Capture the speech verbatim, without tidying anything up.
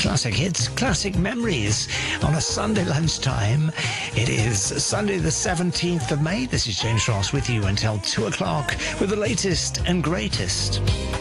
Classic hits, classic memories on a Sunday lunchtime. It is Sunday the seventeenth of May. This is James Ross with you until two o'clock with the latest and greatest.